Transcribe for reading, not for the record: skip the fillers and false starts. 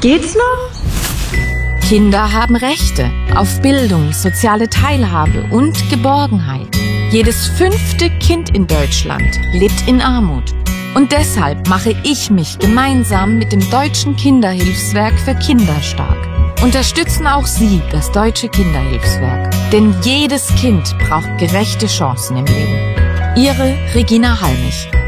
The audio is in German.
Geht's noch? Kinder haben Rechte auf Bildung, soziale Teilhabe und Geborgenheit. Jedes 5. Kind in Deutschland lebt in Armut. Und deshalb mache ich mich gemeinsam mit dem Deutschen Kinderhilfswerk für Kinder stark. Unterstützen auch Sie das Deutsche Kinderhilfswerk. Denn jedes Kind braucht gerechte Chancen im Leben. Ihre Regina Halmich.